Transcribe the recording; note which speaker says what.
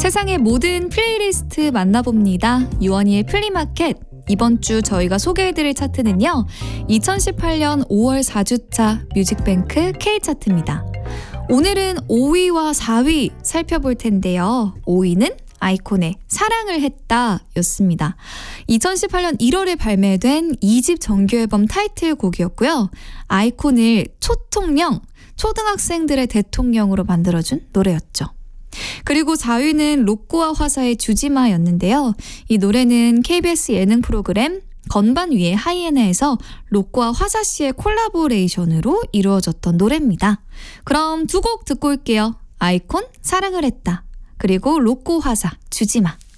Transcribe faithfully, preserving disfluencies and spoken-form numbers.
Speaker 1: 세상의 모든 플레이리스트 만나봅니다. 유원희의 플리마켓. 이번 주 저희가 소개해드릴 차트는요. 이천십팔 년 오월 사 주차 뮤직뱅크 K차트입니다. 오늘은 오 위와 사 위 살펴볼 텐데요. 오 위는 아이콘의 사랑을 했다 였습니다. 이천십팔 년 일월에 발매된 이 집 정규앨범 타이틀곡이었고요. 아이콘을 초통령, 초등학생들의 대통령으로 만들어준 노래였죠. 그리고 사 위는 로꼬와 화사의 주지마였는데요. 이 노래는 케이비에스 예능 프로그램 건반 위의 하이에나에서 로꼬와 화사 씨의 콜라보레이션으로 이루어졌던 노래입니다. 그럼 두 곡 듣고 올게요. 아이콘 사랑을 했다. 그리고 로꼬 화사 주지마.